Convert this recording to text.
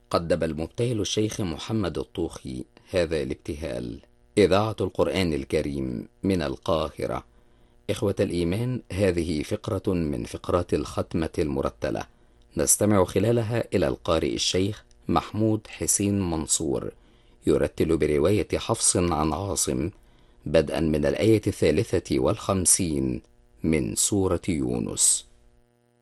قدم المبتهل الشيخ محمد الطوخي هذا الابتهال. إذاعة القرآن الكريم من القاهرة. إخوة الإيمان، هذه فقرة من فقرات الختمة المرتلة، نستمع خلالها إلى القارئ الشيخ محمود حسين منصور يرتل برواية حفص عن عاصم بدءا من الآية 53 من سورة يونس.